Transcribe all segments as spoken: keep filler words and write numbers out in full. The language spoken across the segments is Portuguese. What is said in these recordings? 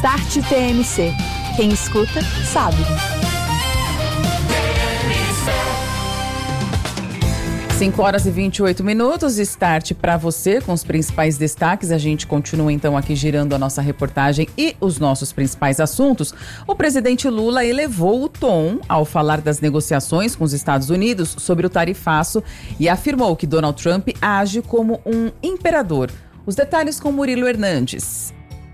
Start T M C. Quem escuta, sabe. cinco horas e vinte e oito minutos, Start para você com os principais destaques. A gente continua então aqui girando a nossa reportagem e os nossos principais assuntos. O presidente Lula elevou o tom ao falar das negociações com os Estados Unidos sobre o tarifaço e afirmou que Donald Trump age como um imperador. Os detalhes com Murilo Hernandes.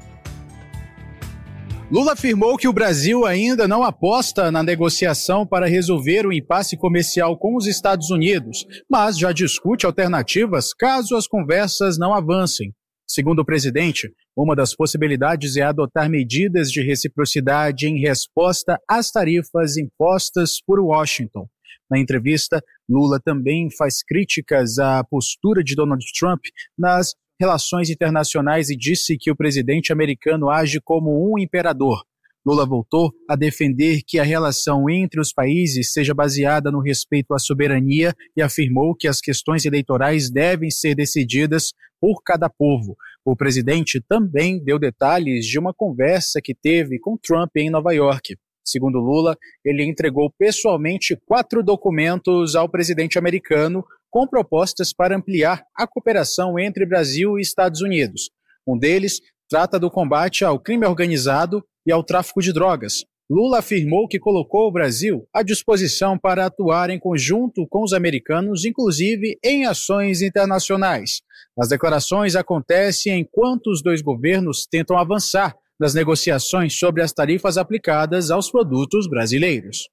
Lula afirmou que o Brasil ainda não aposta na negociação para resolver o impasse comercial com os Estados Unidos, mas já discute alternativas caso as conversas não avancem. Segundo o presidente, uma das possibilidades é adotar medidas de reciprocidade em resposta às tarifas impostas por Washington. Na entrevista, Lula também faz críticas à postura de Donald Trump nas relações internacionais e disse que o presidente americano age como um imperador. Lula voltou a defender que a relação entre os países seja baseada no respeito à soberania e afirmou que as questões eleitorais devem ser decididas por cada povo. O presidente também deu detalhes de uma conversa que teve com Trump em Nova York. Segundo Lula, ele entregou pessoalmente quatro documentos ao presidente americano com propostas para ampliar a cooperação entre Brasil e Estados Unidos. Um deles trata do combate ao crime organizado e ao tráfico de drogas. Lula afirmou que colocou o Brasil à disposição para atuar em conjunto com os americanos, inclusive em ações internacionais. As declarações acontecem enquanto os dois governos tentam avançar nas negociações sobre as tarifas aplicadas aos produtos brasileiros.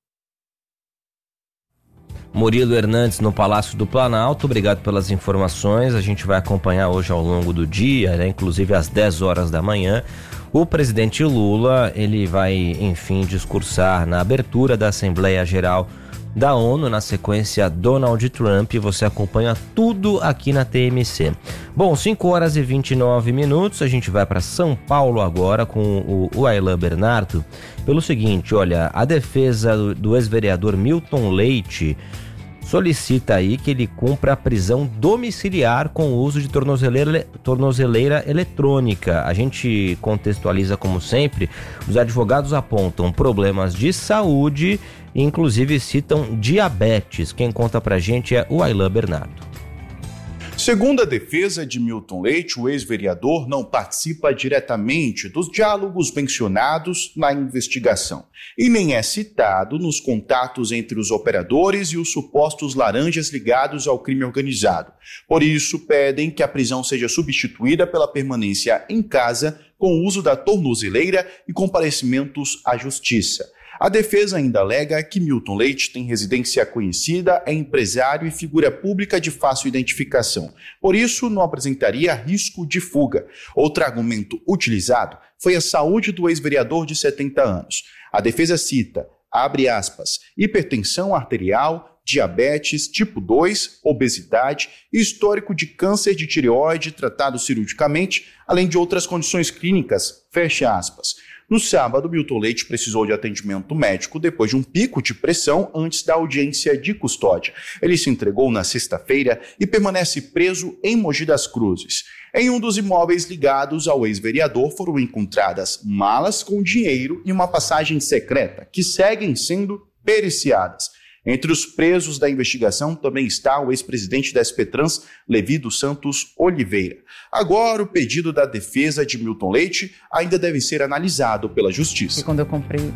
Murilo Hernandes no Palácio do Planalto, obrigado pelas informações. A gente vai acompanhar hoje ao longo do dia, né, inclusive às dez horas da manhã, o presidente Lula, ele vai, enfim, discursar na abertura da Assembleia Geral da ONU, na sequência Donald Trump. Você acompanha tudo aqui na T M C. Bom, cinco horas e vinte e nove minutos, a gente vai para São Paulo agora com o Aylan Bernardo. Pelo seguinte, olha, a defesa do, do ex-vereador Milton Leite solicita aí que ele cumpra a prisão domiciliar com o uso de tornozeleira, tornozeleira eletrônica. A gente contextualiza como sempre, os advogados apontam problemas de saúde e inclusive citam diabetes. Quem conta pra gente é o Aylan Bernardo. Segundo a defesa de Milton Leite, o ex-vereador não participa diretamente dos diálogos mencionados na investigação e nem é citado nos contatos entre os operadores e os supostos laranjas ligados ao crime organizado. Por isso, pedem que a prisão seja substituída pela permanência em casa com o uso da tornozeleira e comparecimentos à justiça. A defesa ainda alega que Milton Leite tem residência conhecida, é empresário e figura pública de fácil identificação. Por isso, não apresentaria risco de fuga. Outro argumento utilizado foi a saúde do ex-vereador de setenta anos. A defesa cita, abre aspas, hipertensão arterial, diabetes tipo dois, obesidade e histórico de câncer de tireoide tratado cirurgicamente, além de outras condições clínicas, fecha aspas. No sábado, Milton Leite precisou de atendimento médico depois de um pico de pressão antes da audiência de custódia. Ele se entregou na sexta-feira e permanece preso em Mogi das Cruzes. Em um dos imóveis ligados ao ex-vereador foram encontradas malas com dinheiro e uma passagem secreta, que seguem sendo periciadas. Entre os presos da investigação também está o ex-presidente da S P Trans, Levi dos Santos Oliveira. Agora, o pedido da defesa de Milton Leite ainda deve ser analisado pela Justiça. E quando eu comprei...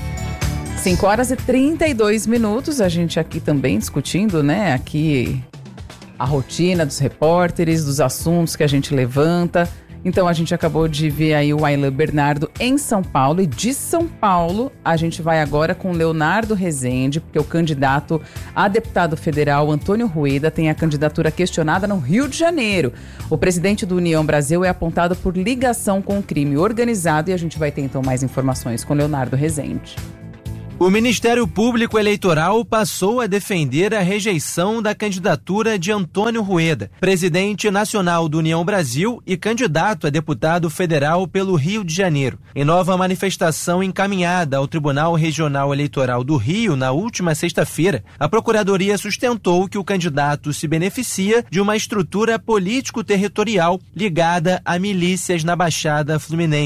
cinco horas e trinta e dois minutos, a gente aqui também discutindo, né, aqui a rotina dos repórteres, dos assuntos que a gente levanta. Então a gente acabou de ver aí o Aylan Bernardo em São Paulo, e de São Paulo a gente vai agora com Leonardo Rezende, porque o candidato a deputado federal Antônio Rueda tem a candidatura questionada no Rio de Janeiro. O presidente do União Brasil é apontado por ligação com o crime organizado e a gente vai ter então mais informações com Leonardo Rezende. O Ministério Público Eleitoral passou a defender a rejeição da candidatura de Antônio Rueda, presidente nacional do União Brasil e candidato a deputado federal pelo Rio de Janeiro. Em nova manifestação encaminhada ao Tribunal Regional Eleitoral do Rio na última sexta-feira, a Procuradoria sustentou que o candidato se beneficia de uma estrutura político-territorial ligada a milícias na Baixada Fluminense.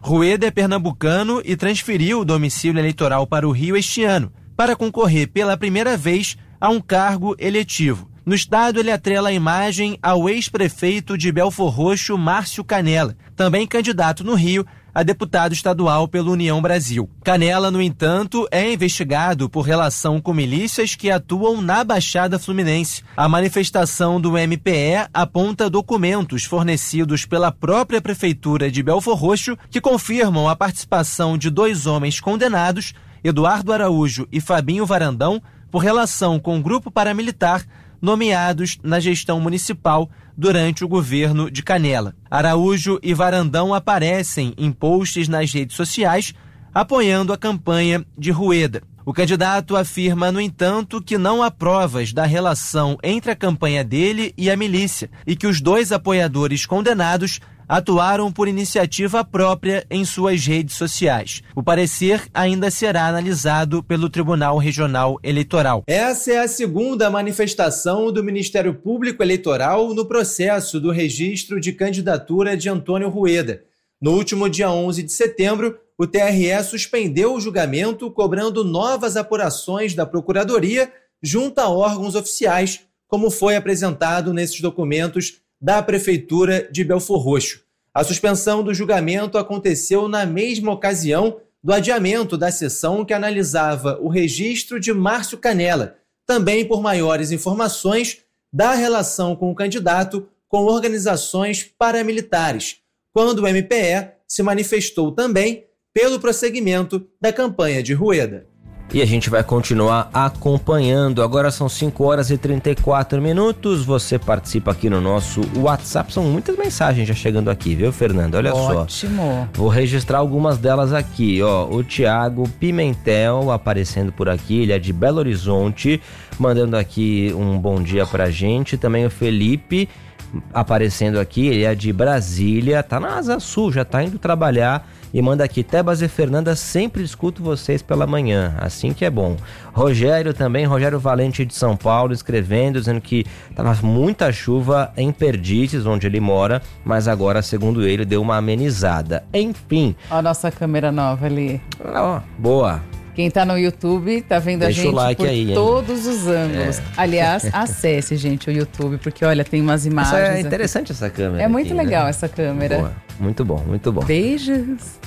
Rueda é pernambucano e transferiu o domicílio eleitoral para o Rio este ano, para concorrer pela primeira vez a um cargo eletivo. No estado, ele atrela a imagem ao ex-prefeito de Belfor Roxo, Márcio Canela, também candidato no Rio a deputado estadual pela União Brasil. Canela, no entanto, é investigado por relação com milícias que atuam na Baixada Fluminense. A manifestação do M P E aponta documentos fornecidos pela própria prefeitura de Belfor Roxo que confirmam a participação de dois homens condenados, Eduardo Araújo e Fabinho Varandão, por relação com o grupo paramilitar nomeados na gestão municipal durante o governo de Canela. Araújo e Varandão aparecem em posts nas redes sociais apoiando a campanha de Rueda. O candidato afirma, no entanto, que não há provas da relação entre a campanha dele e a milícia e que os dois apoiadores condenados atuaram por iniciativa própria em suas redes sociais. O parecer ainda será analisado pelo Tribunal Regional Eleitoral. Essa é a segunda manifestação do Ministério Público Eleitoral no processo do registro de candidatura de Antônio Rueda. No último dia onze de setembro, o T R E suspendeu o julgamento, cobrando novas apurações da Procuradoria junto a órgãos oficiais, como foi apresentado nesses documentos da Prefeitura de Belfor Roxo. A suspensão do julgamento aconteceu na mesma ocasião do adiamento da sessão que analisava o registro de Márcio Canela, também por maiores informações da relação com o candidato com organizações paramilitares, quando o M P E se manifestou também pelo prosseguimento da campanha de Rueda. E a gente vai continuar acompanhando. Agora são cinco horas e trinta e quatro minutos. Você participa aqui no nosso WhatsApp. São muitas mensagens já chegando aqui, viu, Fernando? Olha só. Ótimo. Vou registrar algumas delas aqui, ó. O Thiago Pimentel aparecendo por aqui. Ele é de Belo Horizonte, mandando aqui um bom dia pra gente. Também o Felipe aparecendo aqui. Ele é de Brasília. Tá na Asa Sul, já tá indo trabalhar. E manda aqui, Tebas e Fernanda, sempre escuto vocês pela manhã, assim que é bom. Rogério também, Rogério Valente de São Paulo, escrevendo, dizendo que estava muita chuva em Perdizes, onde ele mora, mas agora, segundo ele, deu uma amenizada. Enfim. Ó a nossa câmera nova ali. Ó, boa. Quem tá no YouTube tá vendo Deixa a gente o like por aí, todos os ângulos. É. Aliás, acesse, gente, o YouTube, porque olha, tem umas imagens. Essa é interessante aqui. Essa câmera. É muito aqui, legal, né? essa câmera. Boa. Muito bom, muito bom. Beijos.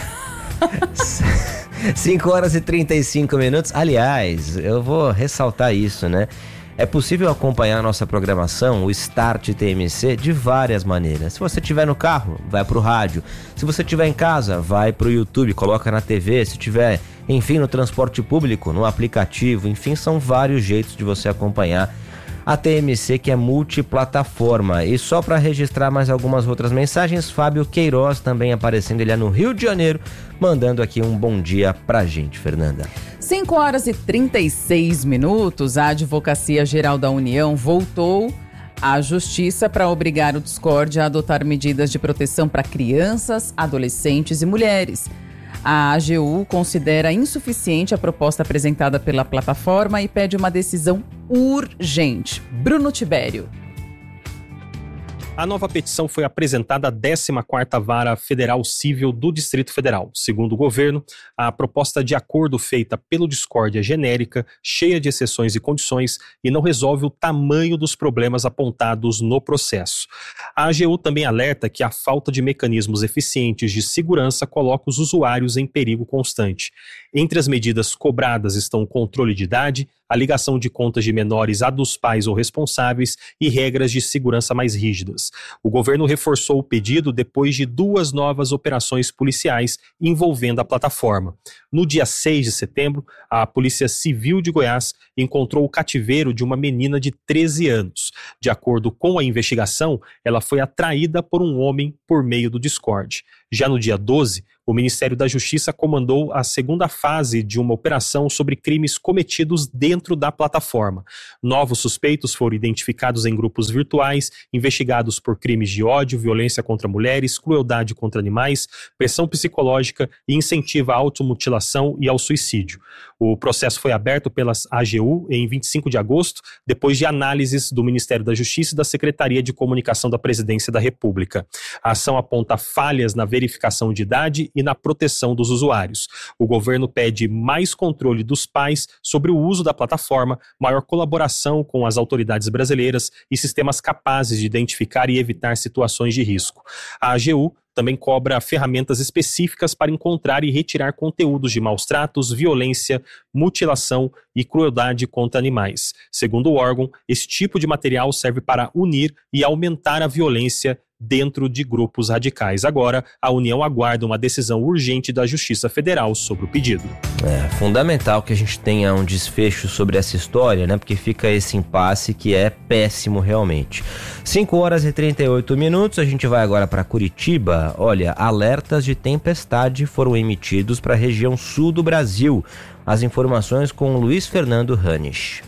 cinco horas e trinta e cinco minutos. Aliás, eu vou ressaltar isso, né? É possível acompanhar a nossa programação, o Start T M C, de várias maneiras. Se você estiver no carro, vai pro rádio. Se você estiver em casa, vai pro YouTube, coloca na T V. Se estiver, enfim, no transporte público, no aplicativo, enfim, são vários jeitos de você acompanhar a T M C, que é multiplataforma. E só para registrar mais algumas outras mensagens, Fábio Queiroz também aparecendo, ele é no Rio de Janeiro, mandando aqui um bom dia pra gente, Fernanda. cinco horas e trinta e seis minutos, a Advocacia Geral da União voltou à Justiça para obrigar o Discord a adotar medidas de proteção para crianças, adolescentes e mulheres. A A G U considera insuficiente a proposta apresentada pela plataforma e pede uma decisão urgente. Bruno Tibério. A nova petição foi apresentada à décima quarta Vara Federal Civil do Distrito Federal. Segundo o governo, a proposta de acordo feita pelo Discord é genérica, cheia de exceções e condições e não resolve o tamanho dos problemas apontados no processo. A A G U também alerta que a falta de mecanismos eficientes de segurança coloca os usuários em perigo constante. Entre as medidas cobradas estão o controle de idade, a ligação de contas de menores a dos pais ou responsáveis e regras de segurança mais rígidas. O governo reforçou o pedido depois de duas novas operações policiais envolvendo a plataforma. No dia seis de setembro, a Polícia Civil de Goiás encontrou o cativeiro de uma menina de treze anos. De acordo com a investigação, ela foi atraída por um homem por meio do Discord. Já no dia doze, o Ministério da Justiça comandou a segunda fase de uma operação sobre crimes cometidos dentro da plataforma. Novos suspeitos foram identificados em grupos virtuais, investigados por crimes de ódio, violência contra mulheres, crueldade contra animais, pressão psicológica e incentivo à automutilação e ao suicídio. O processo foi aberto pela A G U em vinte e cinco de agosto, depois de análises do Ministério da Justiça e da Secretaria de Comunicação da Presidência da República. A ação aponta falhas na verificação de idade e na proteção dos usuários. O governo pede mais controle dos pais sobre o uso da plataforma, maior colaboração com as autoridades brasileiras e sistemas capazes de identificar e evitar situações de risco. A A G U também cobra ferramentas específicas para encontrar e retirar conteúdos de maus tratos, violência, mutilação e crueldade contra animais. Segundo o órgão, esse tipo de material serve para unir e aumentar a violência dentro de grupos radicais. Agora, a União aguarda uma decisão urgente da Justiça Federal sobre o pedido. É fundamental que a gente tenha um desfecho sobre essa história, né? Porque fica esse impasse que é péssimo realmente. cinco horas e trinta e oito minutos, a gente vai agora para Curitiba. Olha, alertas de tempestade foram emitidos para a região sul do Brasil. As informações com Luiz Fernando Hanisch.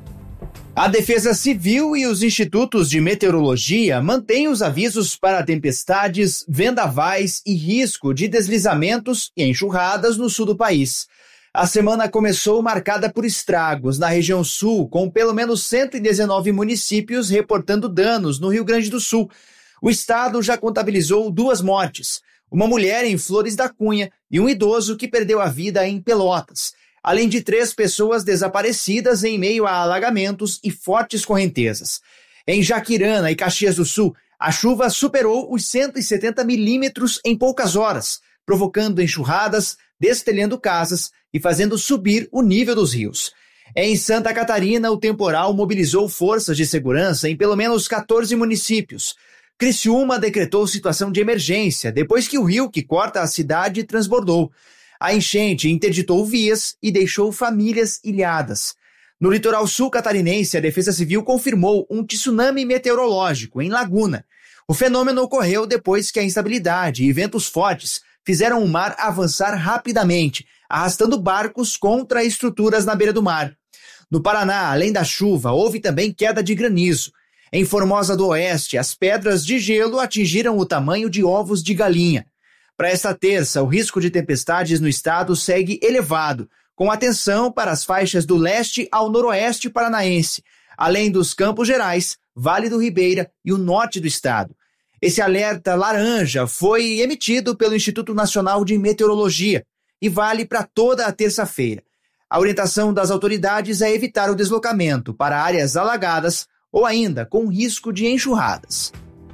A Defesa Civil e os institutos de meteorologia mantêm os avisos para tempestades, vendavais e risco de deslizamentos e enxurradas no sul do país. A semana começou marcada por estragos na região sul, com pelo menos cento e dezenove municípios reportando danos no Rio Grande do Sul. O estado já contabilizou duas mortes, uma mulher em Flores da Cunha e um idoso que perdeu a vida em Pelotas, além de três pessoas desaparecidas em meio a alagamentos e fortes correntezas. Em Jaquirana e Caxias do Sul, a chuva superou os cento e setenta milímetros em poucas horas, provocando enxurradas, destelhando casas e fazendo subir o nível dos rios. Em Santa Catarina, o temporal mobilizou forças de segurança em pelo menos quatorze municípios. Criciúma decretou situação de emergência depois que o rio que corta a cidade transbordou. A enchente interditou vias e deixou famílias ilhadas. No litoral sul catarinense, a Defesa Civil confirmou um tsunami meteorológico em Laguna. O fenômeno ocorreu depois que a instabilidade e ventos fortes fizeram o mar avançar rapidamente, arrastando barcos contra estruturas na beira do mar. No Paraná, além da chuva, houve também queda de granizo. Em Formosa do Oeste, as pedras de gelo atingiram o tamanho de ovos de galinha. Para esta terça, o risco de tempestades no estado segue elevado, com atenção para as faixas do leste ao noroeste paranaense, além dos Campos Gerais, Vale do Ribeira e o norte do estado. Esse alerta laranja foi emitido pelo Instituto Nacional de Meteorologia e vale para toda a terça-feira. A orientação das autoridades é evitar o deslocamento para áreas alagadas ou ainda com risco de enxurradas.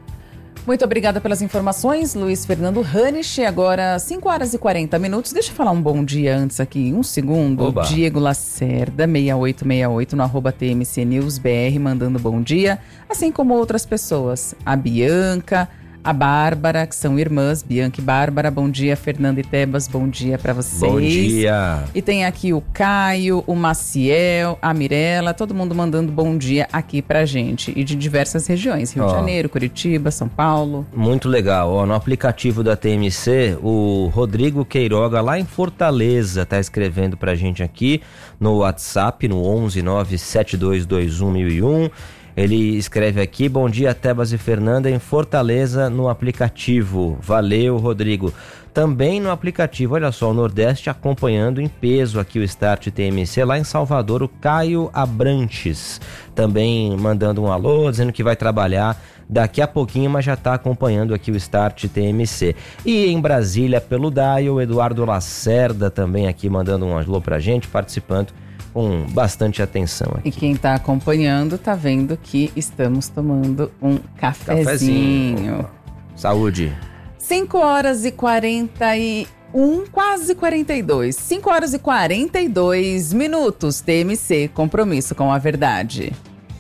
Muito obrigada pelas informações, Luiz Fernando Hanisch. Agora, cinco horas e quarenta minutos. Deixa eu falar um bom dia antes aqui, um segundo. Oba. Diego Lacerda, seis oito seis oito, no arroba T M C News B R, mandando bom dia. Assim como outras pessoas. A Bianca, a Bárbara, que são irmãs, Bianca e Bárbara. Bom dia, Fernando e Tebas, bom dia pra vocês. Bom dia. E tem aqui o Caio, o Maciel, a Mirella, todo mundo mandando bom dia aqui pra gente. E de diversas regiões, Rio Ó. de Janeiro, Curitiba, São Paulo. Muito legal. Ó, no aplicativo da T M C, o Rodrigo Queiroga, lá em Fortaleza, tá escrevendo pra gente aqui no WhatsApp, no onze nove sete dois dois um mil e um. Ele escreve aqui: bom dia, Tebas e Fernanda, em Fortaleza, no aplicativo. Valeu, Rodrigo. Também no aplicativo, olha só, o Nordeste acompanhando em peso aqui o Start T M C. Lá em Salvador, o Caio Abrantes também mandando um alô, dizendo que vai trabalhar daqui a pouquinho, mas já está acompanhando aqui o Start T M C. E em Brasília, pelo Dial, o Eduardo Lacerda também aqui mandando um alô pra gente, participando com bastante atenção aqui. E quem está acompanhando está vendo que estamos tomando um cafezinho. cafezinho. Saúde. cinco horas e quarenta e um, quase quarenta e dois. cinco horas e quarenta e dois minutos. T M C, compromisso com a verdade.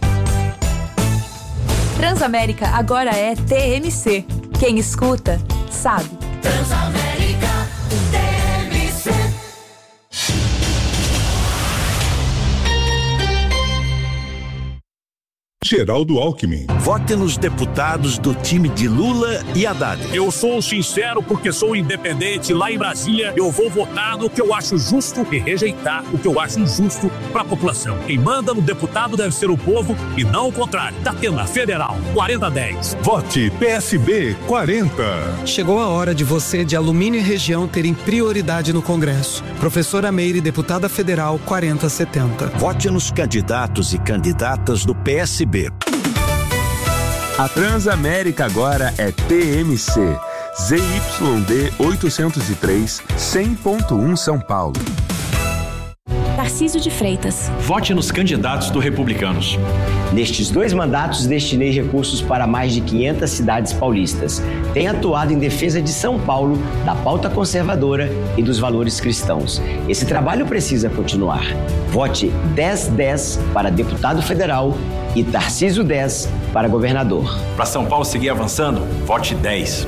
Transamérica agora é T M C. Quem escuta, sabe. Transamérica T M C. Geraldo Alckmin. Vote nos deputados do time de Lula e Haddad. Eu sou sincero porque sou independente. Lá em Brasília, eu vou votar no que eu acho justo e rejeitar o que eu acho injusto para a população. Quem manda no deputado deve ser o povo e não o contrário. Datena Federal, quarenta a dez. Vote P S B quarenta. Chegou a hora de você de Alumínio e Região terem prioridade no Congresso. Professora Meire, deputada federal, quarenta a setenta. Vote nos candidatos e candidatas do P S B. A Transamérica agora é T M C. Z Y D oitocentos e três, cem ponto um São Paulo. Tarcísio de Freitas. Vote nos candidatos do Republicanos. Nestes dois mandatos, destinei recursos para mais de quinhentas cidades paulistas. Tenho atuado em defesa de São Paulo, da pauta conservadora e dos valores cristãos. Esse trabalho precisa continuar. Vote dez dez para deputado federal e Tarcísio dez para governador. Para São Paulo seguir avançando, vote dez.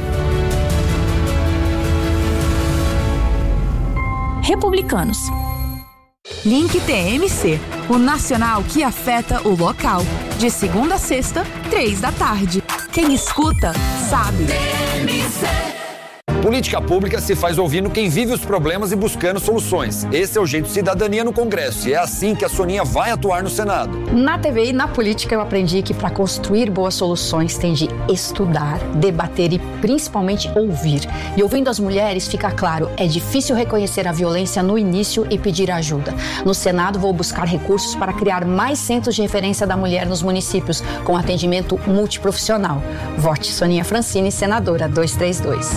Republicanos. Link T M C, o nacional que afeta o local. De segunda a sexta, três da tarde. Quem escuta, sabe. T M C. Política pública se faz ouvindo quem vive os problemas e buscando soluções. Esse é o jeito cidadania no Congresso e é assim que a Soninha vai atuar no Senado. Na T V e na política eu aprendi que para construir boas soluções tem de estudar, debater e principalmente ouvir. E ouvindo as mulheres fica claro, é difícil reconhecer a violência no início e pedir ajuda. No Senado vou buscar recursos para criar mais centros de referência da mulher nos municípios com atendimento multiprofissional. Vote Soninha Francini, senadora duzentos e trinta e dois.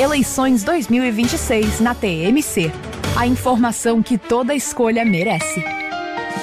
Eleições dois mil e vinte e seis na T M C. A informação que toda escolha merece.